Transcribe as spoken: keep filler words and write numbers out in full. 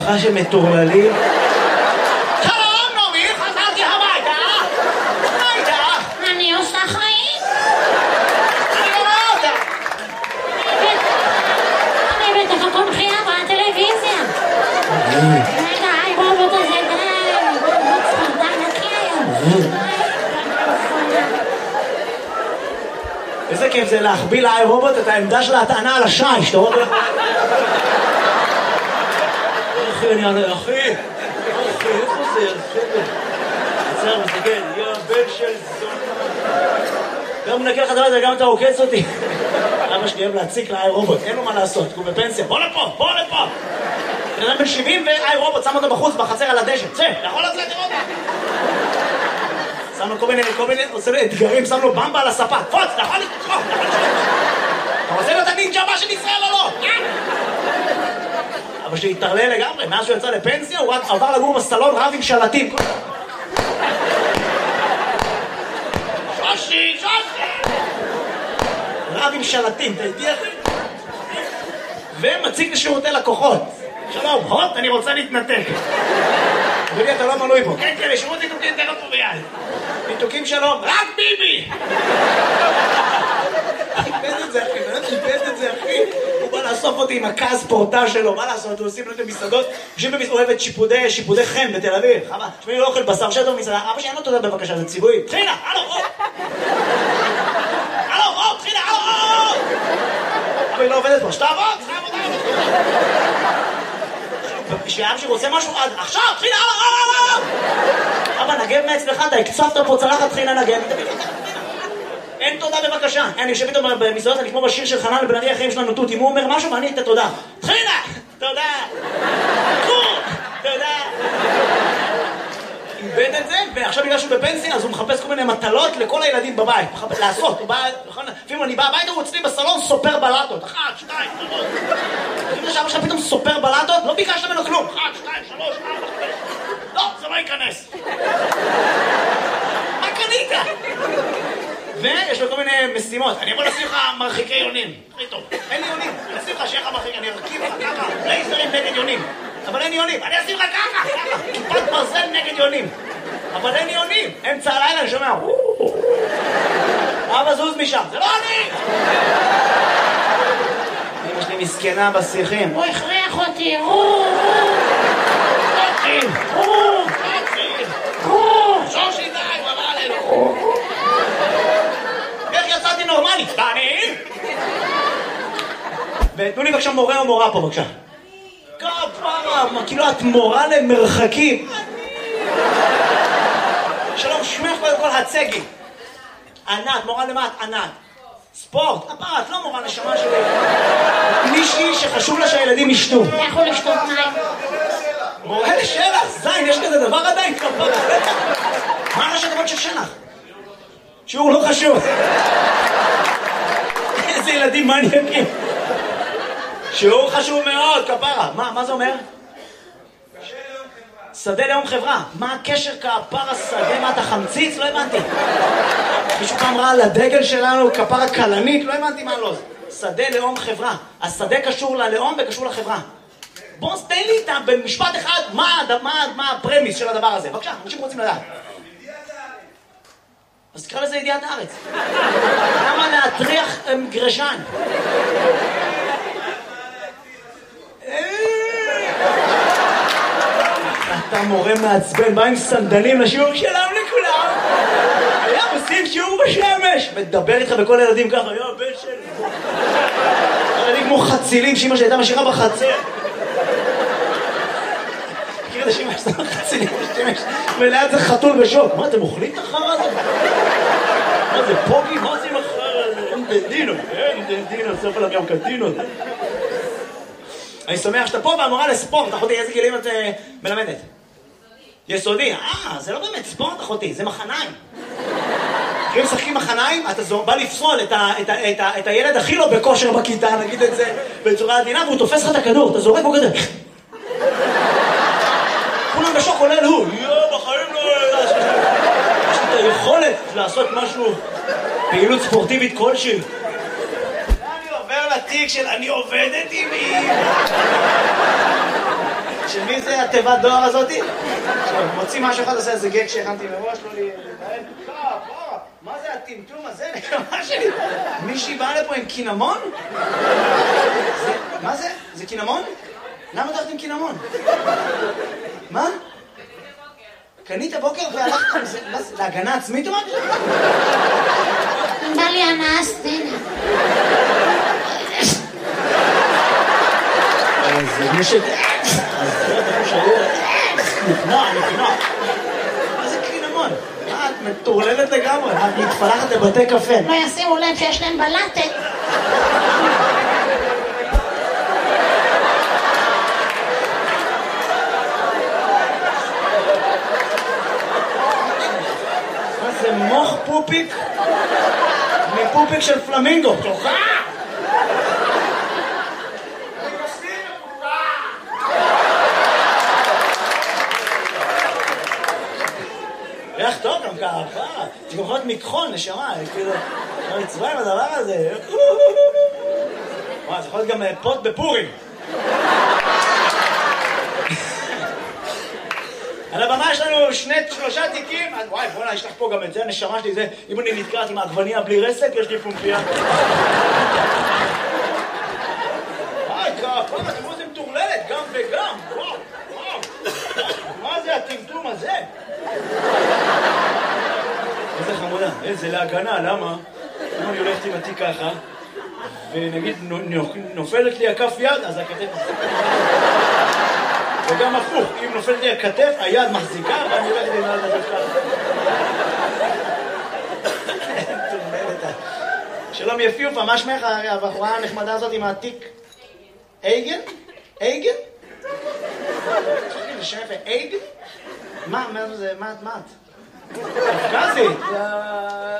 אחרי שמטורללים. שלום, נעמי, חזרתי הביתה. הביתה. אני עושה חיים. אני לא רואה אותה. אני בטח הכל חייה בטלוויזיה. רגע, היי רובוט הזה, די. רובוט ספרדן נקי היום. איזה כיף זה להחביא לאי רובוט את העמדה של ההטענה על השיש, אתה רואה? אחי, אני ענה, אחי, אחי, איפה זה? עצר, מסתכל, יא בן של זו. גם מנקה לך דבר הזה, גם אתה עוקץ אותי. אבא שלי אוהב להציק לאי רובוט, אין לו מה לעשות, הוא בפנסיה, בוא לפה, בוא לפה. בן אדם בן שבעים ואי רובוט, שם אותו בחוץ, בחצר על הדשא, צא, יכול לצאת לראות. שם לו כל מיני, כל מיני, עושה לו אתגרים, שם לו במבה על הספה, פוץ, אתה יכול לתקוף, אתה רוצה להיות הנינג'ה הבא של ישראל או לא? אבא שלי התערלל לגמרי, מאז שהוא יצא לפנסיה, הוא עבר לגור בסלון רב עם שלטים. שושי, שושי! רב עם שלטים, אתה איתי אחי? ומציג לשירותי לקוחות. שלום, הוט, אני רוצה להתנתק. אדוני, אתה לא מנוי פה. כן, כן, לשירות ניתוקים תראה פה ביד. ניתוקים שלום. רק ביבי! איבד את זה, אחי, באמת איבד את זה, אחי. הוא בא לאסוף אותי עם הכעס פורטה שלו, מה לעשות? הוא עושים לו את המסעדות, יושבים במסעדות, אוהב את שיפודי, שיפודי חן בתל אביב. חבל, תשמעי, לא אוכל בשר שטו במסעדה. אבא שאין לו תודה בבקשה, זה ציווי. תחילה, הלו, או! הלו, או, תחילה, הלו, או! אבא, היא לא עובדת פה, שתעבוד, זה עבודה, שאב שרוצה משהו, עכשיו, תחילה, הלו, הלו! אבא, נגב מאצלך, אתה הקצפת פה צלחת, תחילה נגב. אין תודה בבקשה. אני יושב איתו במסעדות, אני כמו בשיר של חנן בן ארי, החיים שלנו תות. אם הוא אומר משהו, ואני אתן תודה. תחילה! תודה! תודה! איבד את זה, ועכשיו בגלל שהוא בפנסיה, אז הוא מחפש כל מיני מטלות לכל הילדים בבית. לעשות, הוא בא, לפעמים אני בא הביתה, הוא אצלי בסלון סופר בלטות. אחת, שתיים, שלוש. לפעמים שאבא שלך פתאום סופר בלטות, לא ביקשת ממנו כלום. אחת, שתיים, שלוש, ארבע, חמש. לא, זה לא ייכנס. מה קנית? ויש לו כל מיני משימות. אני יכול לשים לך מרחיקי יונים. הכי טוב. אין לי יונים. אני אשים לך שיהיה לך מרחיק, אני ארכיב לך ככה. לייזרים נגד יונים. אבל אין לי יונים. אני אשים לך ככה, ככה. כיפת ברזל נגד יונים. אבל אין לי יונים. אמצע הלילה אני שומע. אבא זוז משם. זה לא אני! אמא שלי מסכנה בשיחים. הוא הכריח אותי, רו, רו, רו, שושי די, הוא עבר עלינו. איך יצאתי נורמלי? אני? ותנו לי בבקשה מורה או מורה פה בבקשה. כפרה, כאילו את מורה למרחקים. שלום, שמך קודם כל הצגי. ענת, מורה למה את? ענת. ספורט, כפרה, את לא מורה נשמה שלי. מישהי שחשוב לה שהילדים ישתו. לכו לשתות מים. מורה לשלח, זין, יש כזה דבר עדיין כפרה. מה ראשי תיבות של שלח? שיעור לא חשוב. איזה ילדים מניאקים. שיעור חשוב מאוד, כפרה. מה, מה זה אומר? שדה לאום חברה. מה הקשר כפרה שדה? מה אתה חמציץ? לא הבנתי. מישהו פעם ראה על הדגל שלנו כפרה קלנית? לא הבנתי מה לא. שדה לאום חברה. השדה קשור ללאום וקשור לחברה. בוא, תן לי איתה במשפט אחד מה, מה, מה הפרמיס של הדבר הזה. בבקשה, אנשים רוצים לדעת. אז תקרא לזה ידיעת הארץ. למה להטריח גרשן? אתה מורה מעצבן, בא עם סנדלים לשיעור שלם לכולם. היה עושים שיעור בשמש. מדבר איתך בכל ילדים ככה, יו, בן של... ילדים כמו חצילים שאמא שהייתה משאירה בחצר. מכיר את השמש, זה חצילים בשמש. וליד זה חתול בשוק. מה, אתם אוכלים את החרא הזה? מה זה, פוגי? מה זה עם החרא הזה? אין דנדינו, אין דנדינו, סוף עליו גם קטינות. אני שמח שאתה פה והמורה לספורט. אחותי, איזה גילים את מלמדת? יסודי. אה, זה לא באמת ספורט, אחותי, זה מחניים. כשהם משחקים מחניים, אתה בא לפסול את, ה, את, ה, את, ה, את הילד הכי לא בכושר בכיתה, נגיד את זה בצורה עדינה, והוא תופס לך את הכדור, אתה זורק בו כזה. כולם בשוק עולה לו, יואו, בחיים לא... יש לי את היכולת לעשות משהו, פעילות ספורטיבית כלשהי. אני עובר לתיק של אני עובדת עם אמא. של מי זה התיבת דואר הזאתי? עכשיו, מוציא משהו אחד, עושה איזה גג שהכנתי מראש, לא להתנהל. בוא, מה זה הטמטום הזה? נקמה שלי. מישהי באה לפה עם קינמון? מה זה? זה קינמון? למה דרכת עם קינמון? מה? קנית בוקר והלכת עם זה, להגנה עצמית או משהו? בא לי הנאה סצנה. זה מי ש... נפנוע, נפנוע. מה זה קינמון? מה, את מטורללת לגמרי? את מתפלחת לבתי קפה. לא ישימו לב שיש להם בלטת. מה זה מוח פופיק? מפופיק של פלמינגו. תוכה! ריח טוב גם ככה, זה גם יכול להיות מכחול, נשמה, כאילו, לא נצבע עם הדבר הזה. וואי, זה יכול להיות גם פוט בפורים. על הבמה יש לנו שני, שלושה תיקים, וואי, בוא'נה, יש לך פה גם את זה, נשמה שלי זה, אם אני נתקעת עם העגבניה בלי רסק, יש לי פומפיה. וואי, כפה, אתם רואים, זה מטורללת, גם וגם, וואו, וואו. מה זה הטמטום הזה? איזה חמודה, איזה להגנה, למה? אם אני הולכת עם התיק ככה, ונגיד נופלת לי הכף יד, אז הכתף... וגם הפוך, אם נופלת לי הכתף, היד מחזיקה, ואני הולכת עם היד הזה ככה. שלום יפיופה, מה שמך הבחורה הנחמדה הזאת עם התיק? אייגן? אייגן? זה שם יפה, אייגן? מה, מה זה, מה את, מה את? קפקזית,